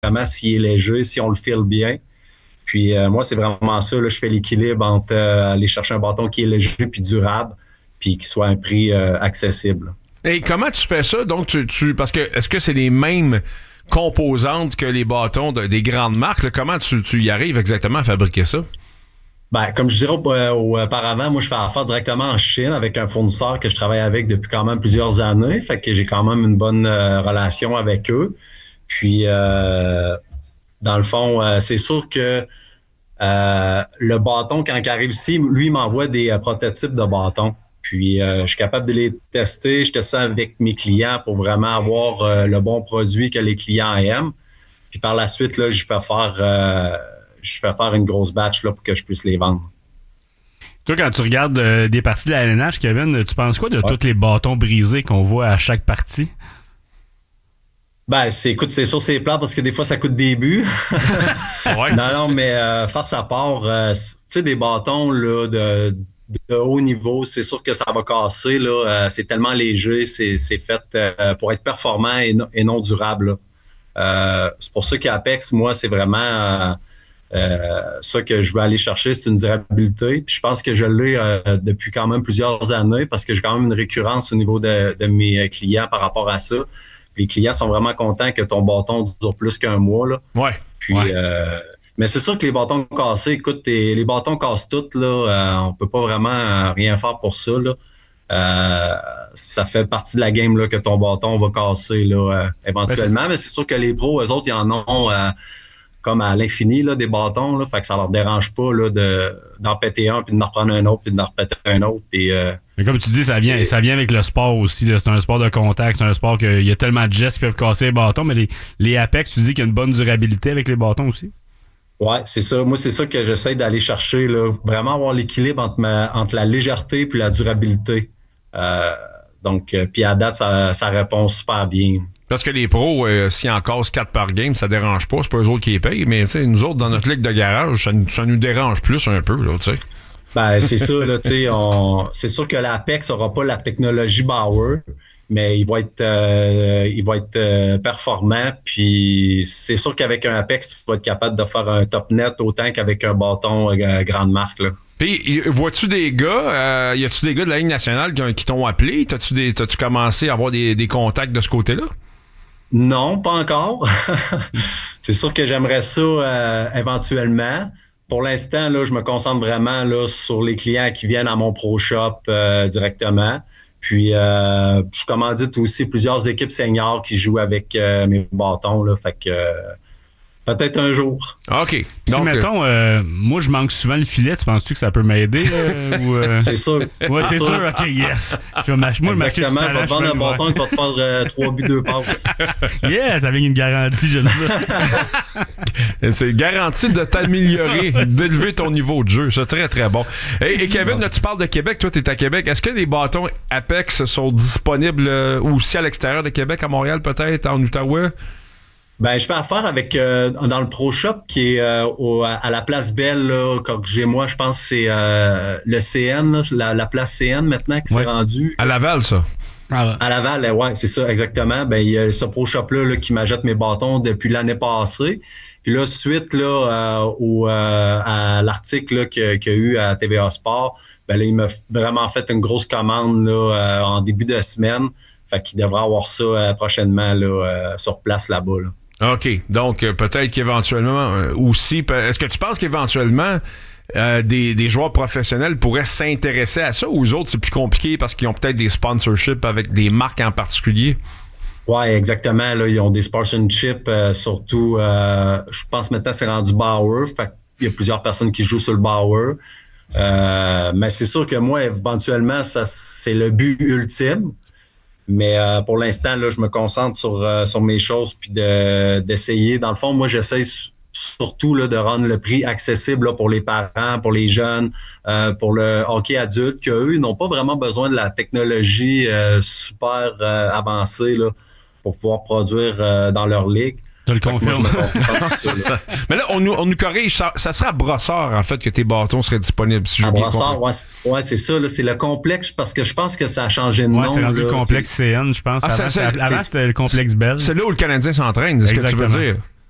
vraiment s'il est léger, si on le file bien. Puis moi, c'est vraiment ça. Là, je fais l'équilibre entre aller chercher un bâton qui est léger puis durable, puis qui soit à un prix accessible. Et comment tu fais ça? Donc, parce que est-ce que c'est les mêmes composantes que les bâtons des grandes marques? Là? Comment tu y arrives exactement à fabriquer ça? Ben, comme je dirais auparavant, moi, je fais affaire directement en Chine avec un fournisseur que je travaille avec depuis quand même plusieurs années. Fait que j'ai quand même une bonne relation avec eux. Puis, dans le fond, c'est sûr que le bâton, quand il arrive ici, lui, il m'envoie des prototypes de bâtons. Puis, je suis capable de les tester. Je teste ça avec mes clients pour vraiment avoir le bon produit que les clients aiment. Puis, par la suite, là, je fais faire une grosse batch là, pour que je puisse les vendre. Toi, quand tu regardes des parties de la LNH, Kevin, tu penses quoi de tous les bâtons brisés qu'on voit à chaque partie? Ben, écoute, c'est sûr, c'est plat parce que des fois, ça coûte des buts. Ouais. Non, mais farce à part, tu sais, des bâtons là, de haut niveau, c'est sûr que ça va casser. Là. C'est tellement léger, c'est fait pour être performant et non durable. C'est pour ça qu'Apex, moi, c'est vraiment ça que je veux aller chercher, c'est une durabilité. Puis je pense que je l'ai depuis quand même plusieurs années parce que j'ai quand même une récurrence au niveau de mes clients par rapport à ça. Puis les clients sont vraiment contents que ton bâton dure plus qu'un mois. Là. Ouais. Puis, mais c'est sûr que les bâtons cassés, écoute, les bâtons cassent toutes, là. On peut pas vraiment rien faire pour ça, là. Ça fait partie de la game, là, que ton bâton va casser, là, éventuellement. Mais c'est sûr que les pros, eux autres, ils en ont comme à l'infini, là, des bâtons, là. Fait que ça leur dérange pas, là, d'en péter un, puis d'en reprendre un autre, puis d'en repéter un autre. Puis, mais comme tu dis, ça vient avec le sport aussi. Là. C'est un sport de contact, c'est un sport qu'il y a tellement de gestes qui peuvent casser les bâtons, mais les Apex, tu dis qu'il y a une bonne durabilité avec les bâtons aussi? Ouais, c'est ça. Moi, c'est ça que j'essaie d'aller chercher, là. Vraiment avoir l'équilibre entre la légèreté puis la durabilité. Donc, puis à date, ça répond super bien. Parce que les pros, s'ils en cassent 4 par game, ça dérange pas. C'est pas eux autres qui les payent. Mais nous autres, dans notre ligue de garage, ça nous dérange plus un peu, là, tu sais. Ben, c'est ça, là, tu sais. C'est sûr que l'Apex n'aura pas la technologie Bauer, mais il va être performant. Puis c'est sûr qu'avec un Apex, tu vas être capable de faire un top net autant qu'avec un bâton grande marque, là. Puis, vois-tu des gars, y a-tu des gars de la Ligue nationale qui t'ont appelé? T'as-tu commencé à avoir des contacts de ce côté-là? Non, pas encore. C'est sûr que j'aimerais ça éventuellement. Pour l'instant, là, je me concentre vraiment là, sur les clients qui viennent à mon Pro Shop directement. Puis, je commandite aussi plusieurs équipes seniors qui jouent avec mes bâtons. Là, fait que peut-être un jour. OK. Si, donc, mettons, moi, je manque souvent le filet, tu penses-tu que ça peut m'aider? C'est sûr. Ouais, c'est sûr. OK, yes. Moi, exactement, je vais te vendre un bâton qui va te faire 3 buts, 2 passes. Yes, avec une garantie, j'aime ça. C'est garanti de t'améliorer, d'élever ton niveau de jeu. C'est très, très bon. Et Kevin, là, tu parles de Québec. Toi, tu es à Québec. Est-ce que les bâtons Apex sont disponibles aussi à l'extérieur de Québec, à Montréal peut-être, en Outaouais? Ben, je fais affaire avec dans le Pro Shop qui est à la place Belle, là, corrigez-moi, je pense que c'est le CN, là, la place CN maintenant qui s'est rendue. À Laval, ça. À Laval, ouais, c'est ça, exactement. Ben, il y a ce Pro Shop-là là, qui m'achète mes bâtons depuis l'année passée. Puis là, suite là, à l'article là, qu'il y a eu à TVA Sport, ben là, il m'a vraiment fait une grosse commande là, en début de semaine. Fait qu'il devrait avoir ça prochainement là, sur place là-bas. Là. OK. Donc, peut-être qu'éventuellement aussi... Est-ce que tu penses qu'éventuellement des joueurs professionnels pourraient s'intéresser à ça ou aux autres, c'est plus compliqué parce qu'ils ont peut-être des sponsorships avec des marques en particulier? Oui, exactement. Là, ils ont des sponsorships, surtout, je pense maintenant c'est rendu Bauer. Fait qu'il y a plusieurs personnes qui jouent sur le Bauer. Mais c'est sûr que moi, éventuellement, ça c'est le but ultime. Mais pour l'instant, là, je me concentre sur mes choses puis d'essayer. Dans le fond, moi, j'essaie surtout là, de rendre le prix accessible là, pour les parents, pour les jeunes, pour le hockey adulte, qu'eux n'ont pas vraiment besoin de la technologie super avancée là, pour pouvoir produire dans leur ligue. Je le confirme. Mais là, on nous corrige. Ça serait à Brossard, en fait, que tes bâtons seraient disponibles, si je veux bien comprendre. Ouais, c'est ça. Là, c'est le complexe, parce que je pense que ça a changé de nom. C'est rendu le complexe CN, je pense. Avant, c'était le complexe Bell. C'est là où le Canadien s'entraîne, c'est ce que tu veux dire.